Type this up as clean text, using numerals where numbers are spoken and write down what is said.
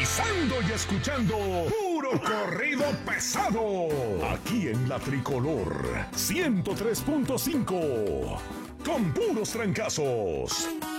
sintonizando y escuchando puro corrido pesado. Aquí en La Tricolor 103.5. Con puros trancazos.